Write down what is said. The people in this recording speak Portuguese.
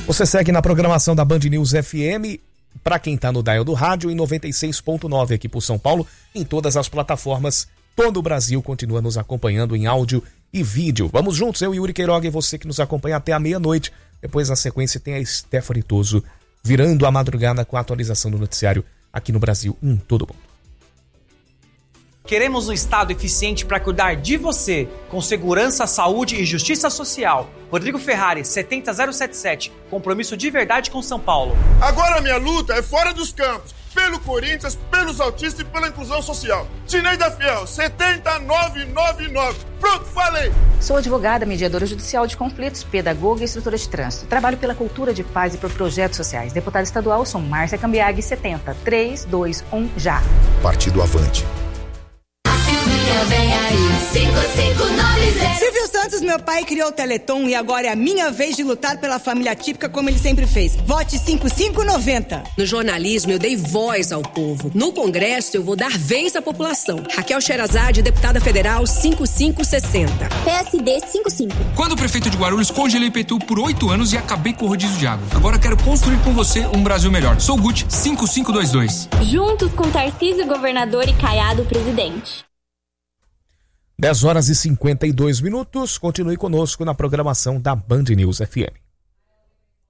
Você segue na programação da Band News FM, para quem tá no dial do rádio, em 96.9 aqui por São Paulo, em todas as plataformas. Todo o Brasil continua nos acompanhando em áudio e vídeo. Vamos juntos, eu e Yuri Queiroga e você que nos acompanha até a meia-noite. Depois, na sequência, tem a Stephanie Toso virando a madrugada com a atualização do noticiário aqui no Brasil e em todo o mundo. Queremos um Estado eficiente para cuidar de você, com segurança, saúde e justiça social. Rodrigo Ferrari, 70077. Compromisso de verdade com São Paulo. Agora a minha luta é fora dos campos. Pelo Corinthians, pelos autistas e pela inclusão social. Tineida Fiel, 70999. Pronto, falei! Sou advogada, mediadora judicial de conflitos, pedagoga e instrutora de trânsito. Trabalho pela cultura de paz e por projetos sociais. Deputada estadual, sou Márcia Cambiaghi, 70321 já. Partido Avante. Vem aí, 5590. Silvio Santos, meu pai, criou o Teleton e agora é a minha vez de lutar pela família típica como ele sempre fez. Vote 5590. No jornalismo eu dei voz ao povo. No Congresso eu vou dar vez à população. Raquel Sherazade, deputada federal, 5560. PSD 55. Quando o prefeito de Guarulhos, congelei IPTU por 8 anos e acabei com o rodízio de água. Agora quero construir com você um Brasil melhor. Sou Gucci 5522. Juntos com Tarcísio, governador, e Caiado, presidente. 10 horas e 52 minutos. Continue conosco na programação da Band News FM.